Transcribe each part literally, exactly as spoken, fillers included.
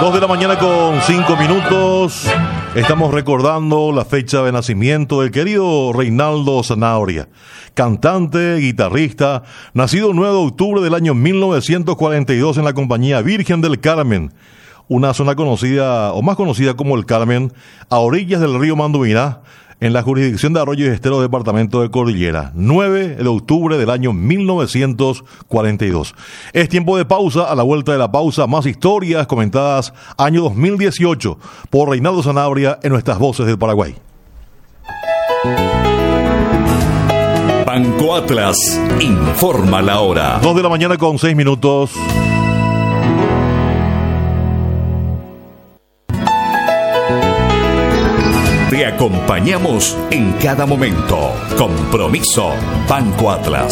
Dos de la mañana con cinco minutos. Estamos recordando la fecha de nacimiento del querido Reinaldo Zanabria, cantante, guitarrista, nacido el nueve de octubre del año mil novecientos cuarenta y dos en la compañía Virgen del Carmen, una zona conocida o más conocida como el Carmen, a orillas del río Mandumirá, en la jurisdicción de Arroyo y Estero, departamento de Cordillera, nueve de octubre del año mil novecientos cuarenta y dos. Es tiempo de pausa. A la vuelta de la pausa, más historias comentadas año dos mil dieciocho por Reinaldo Zanabria en nuestras voces del Paraguay. Banco Atlas informa la hora. Dos de la mañana con seis minutos. Te acompañamos en cada momento. Compromiso Banco Atlas.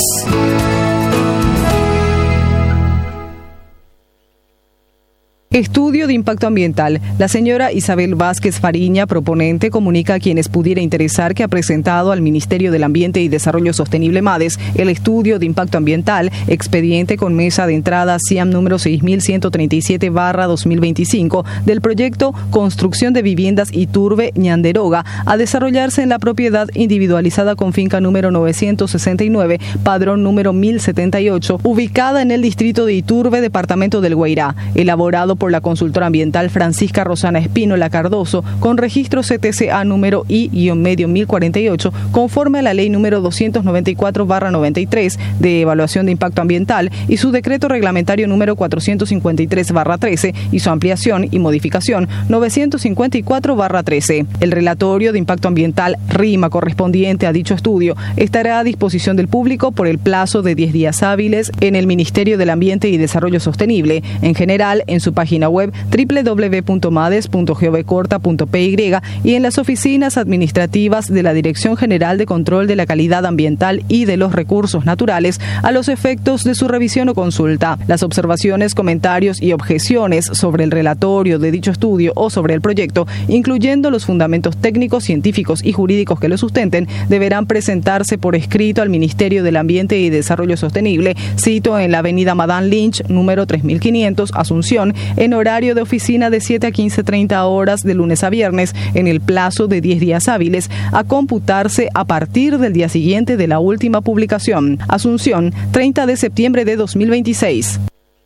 Estudio de impacto ambiental. La señora Isabel Vázquez Fariña, proponente, comunica a quienes pudiera interesar que ha presentado al Ministerio del Ambiente y Desarrollo Sostenible MADES el estudio de impacto ambiental, expediente con mesa de entrada CIAM número seis mil ciento treinta y siete barra dos mil veinticinco del proyecto Construcción de Viviendas Iturbe Ñanderoga, a desarrollarse en la propiedad individualizada con finca número novecientos sesenta y nueve, padrón número mil setenta y ocho, ubicada en el distrito de Iturbe, departamento del Guairá, elaborado por la consultora ambiental Francisca Rosana Espínola Cardoso, con registro C T C A número I-medio mil cuarenta y ocho, conforme a la ley número doscientos noventa y cuatro barra noventa y tres de evaluación de impacto ambiental y su decreto reglamentario número cuatrocientos cincuenta y tres barra trece y su ampliación y modificación novecientos cincuenta y cuatro barra trece. El relatorio de impacto ambiental RIMA correspondiente a dicho estudio estará a disposición del público por el plazo de diez días hábiles en el Ministerio del Ambiente y Desarrollo Sostenible, en general en su página web doble u doble u doble u punto mades punto gov corta punto p y y en las oficinas administrativas de la Dirección General de Control de la Calidad Ambiental y de los Recursos Naturales a los efectos de su revisión o consulta. Las observaciones, comentarios y objeciones sobre el relatorio de dicho estudio o sobre el proyecto, incluyendo los fundamentos técnicos, científicos y jurídicos que lo sustenten, deberán presentarse por escrito al Ministerio del Ambiente y Desarrollo Sostenible, sito en la avenida Madame Lynch, número tres mil quinientos, Asunción, en horario de oficina de siete a quince treinta horas de lunes a viernes, en el plazo de diez días hábiles, a computarse a partir del día siguiente de la última publicación. Asunción, treinta de septiembre de dos mil veintiséis.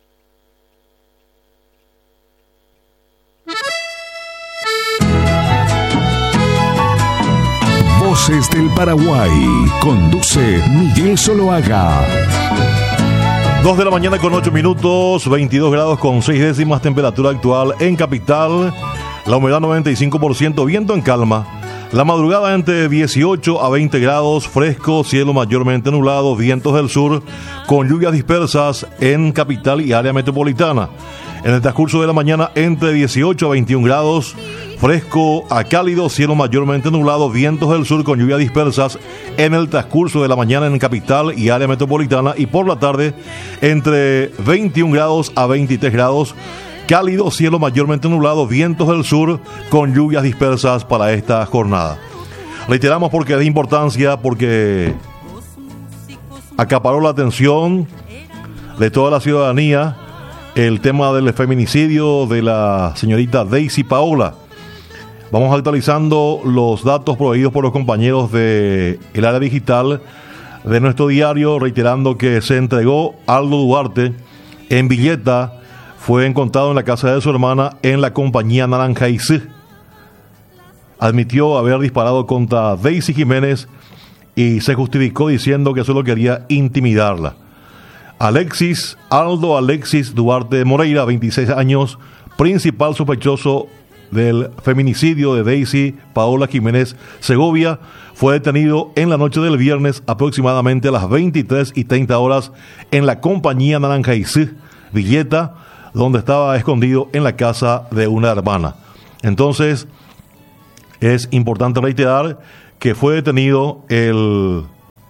Voces del Paraguay. Conduce Miguel Zuluaga. Dos de la mañana con ocho minutos, veintidós grados con seis décimas, temperatura actual en capital, la humedad noventa y cinco por ciento, viento en calma, la madrugada entre dieciocho a veinte grados, fresco, cielo mayormente nublado, vientos del sur, con lluvias dispersas en capital y área metropolitana. En el transcurso de la mañana entre dieciocho a veintiún grados, fresco a cálido, cielo mayormente nublado, vientos del sur con lluvias dispersas en el transcurso de la mañana en capital y área metropolitana, y por la tarde entre veintiún grados a veintitrés grados, cálido, cielo mayormente nublado, vientos del sur con lluvias dispersas para esta jornada. Reiteramos porque es de importancia, porque acaparó la atención de toda la ciudadanía el tema del feminicidio de la señorita Daisy Paola. Vamos actualizando los datos proveídos por los compañeros de el área digital de nuestro diario, reiterando que se entregó Aldo Duarte en Villeta, fue encontrado en la casa de su hermana en la compañía Naranjaizí. Admitió haber disparado contra Daisy Jiménez y se justificó diciendo que solo quería intimidarla. Alexis, Aldo Alexis Duarte Moreira, veintiséis años, principal sospechoso del feminicidio de Daisy Paola Jiménez Segovia, fue detenido en la noche del viernes aproximadamente a las veintitrés y treinta horas en la compañía Naranjaizí, Villeta, donde estaba escondido en la casa de una hermana. Entonces, es importante reiterar que fue detenido el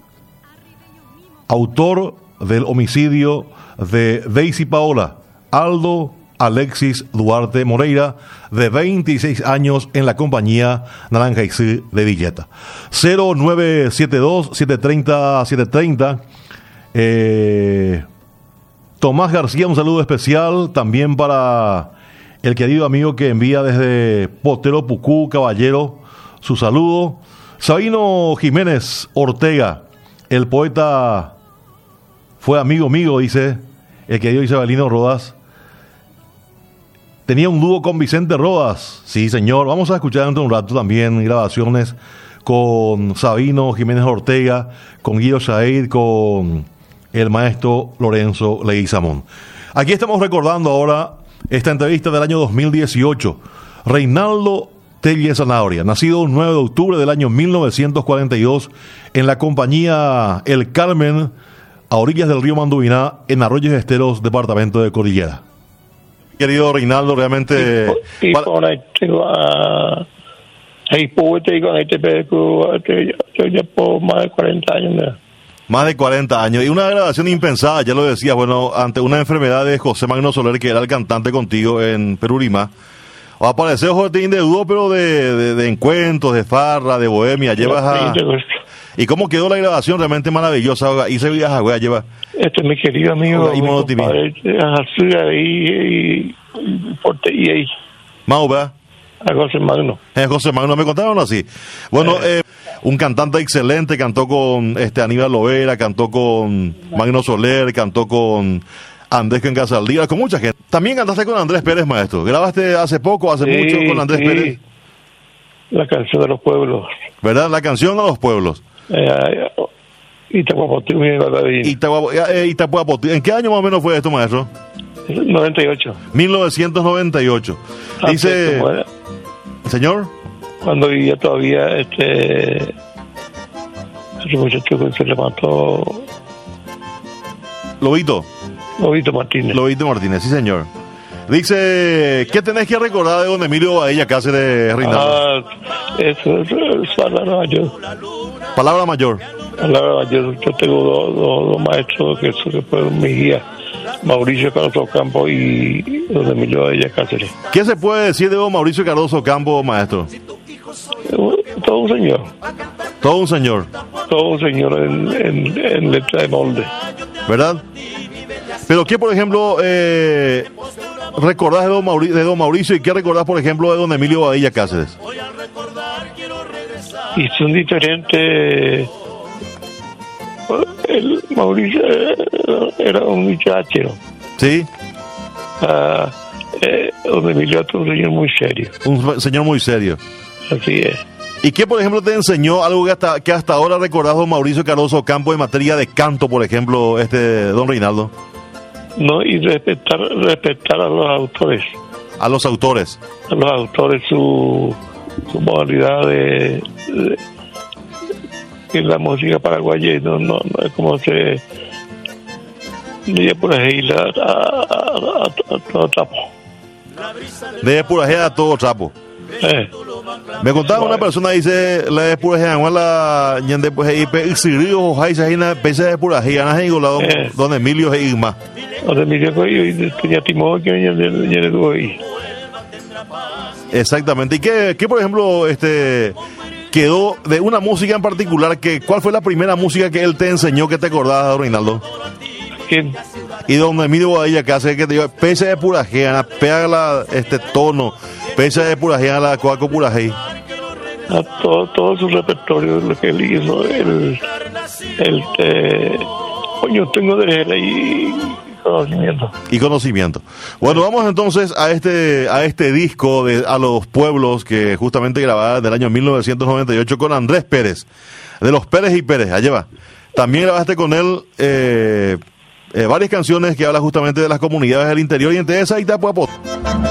autor del homicidio de Daisy Paola, Aldo Alexis Duarte Moreira, de veintiséis años, en la compañía Naranjaizí de Villeta. cero nueve siete dos, siete tres cero, siete tres cero. Eh, Tomás García, un saludo especial también para el querido amigo que envía desde Potero Pucú, Caballero, su saludo. Sabino Jiménez Ortega, el poeta fue amigo mío, dice el querido Isabelino Rodas. Tenía un dúo con Vicente Rodas. Sí, señor. Vamos a escuchar dentro de un rato también grabaciones con Sabino Jiménez Ortega, con Guido Said, con el maestro Lorenzo Leguizamón. Aquí estamos recordando ahora esta entrevista del año dos mil dieciocho. Reinaldo Telles Zanabria, nacido el nueve de octubre del año mil novecientos cuarenta y dos en la compañía El Carmen, a orillas del río Mandubiná, en Arroyos Esteros, departamento de Cordillera. Querido Reinaldo, realmente... Y por ahí tengo a... Ahí pude con este pedazo, yo ya por más de cuarenta años. ¿no? Más de cuarenta años. Y una grabación impensada, ya lo decía, bueno, ante una enfermedad de José Magno Soler, que era el cantante contigo en Perurimá. Apareció Jotín de dúo, pero de, de, de encuentros, de farra, de bohemia. Llevas a... ¿Y cómo quedó la grabación? Realmente maravillosa. Y se veía a güey, lleva... Este es mi querido amigo, mi compadre, y y ahí. Mau, ¿verdad? A José Magno. Eh, José Magno, me contaron así. Bueno, eh. Eh, un cantante excelente, cantó con este Aníbal Lovera, cantó con Magno Soler, cantó con Andrés en Casaldía, con mucha gente. También cantaste con Andrés Pérez, maestro. ¿Grabaste hace poco, hace sí, mucho con Andrés sí. Pérez? La canción de los pueblos. ¿Verdad? La canción de los pueblos. Eh, Itapuapotí, Itapuapotí. ¿En qué año más o menos fue esto, maestro? noventa y ocho. mil novecientos noventa y ocho. Ah, dice... Señor. Cuando vivía todavía este... ese muchacho que se le mató... Lobito. Lobito Martínez. Lobito Martínez, sí señor. Dice, ¿qué tenés que recordar de don Emilio Badilla Cáceres, Reinaldo? Ah, eso es, es palabra mayor. Palabra mayor. Palabra mayor. Yo tengo dos, dos, dos maestros que, que fueron mis guías, Mauricio Cardoso Campo y don Emilio Badilla Cáceres. ¿Qué se puede decir de don Mauricio Cardoso Campo, maestro? Todo un señor. Todo un señor. Todo un señor en, en, en letra de molde. ¿Verdad? Pero ¿qué, por ejemplo, eh, recordás de don, Mauricio, de don Mauricio y qué recordás, por ejemplo, de don Emilio Badilla Cáceres? Y son diferentes. El Mauricio era un muchacho. Sí. Uh, eh, don Emilio es un señor muy serio. Un señor muy serio. Así es. ¿Y qué, por ejemplo, te enseñó algo que hasta, que hasta ahora recordás don Mauricio Cardoso Campo en materia de canto, por ejemplo, este don Reinaldo? No, y respetar, respetar a los autores. A los autores. A los autores, su, su modalidad de, de, de la música paraguaya, no, no, no es como se de por ahí a, a, a, a todo trapo. De por ahí a todo trapo. Eh. Me contaba una persona, dice, la de por ejemplo, la ñande pues ahí pe exilió ojalá se hina pese de por ahí ana digo la don Emilio Igma. Don Emilio y tenía timón que ñande ahí. Exactamente. ¿Y qué, qué por ejemplo este quedó de una música en particular, que cuál fue la primera música que él te enseñó que te acordabas, Reinaldo? ¿Quién? Y don Emilio Badilla que hace que te digo, pese de pura jena, pega la, este tono, pese de pura jena, la cuaco pura jey. A todo, todo su repertorio, lo que él hizo, el, el, eh, coño, tengo de él y conocimiento. Y conocimiento. Bueno, vamos entonces a este, a este disco de A los Pueblos, que justamente grababa del año mil novecientos noventa y ocho con Andrés Pérez, de los Pérez y Pérez, allá va. También grabaste con él, eh, Eh, varias canciones que hablan justamente de las comunidades del interior y entre esas Itapuapotí.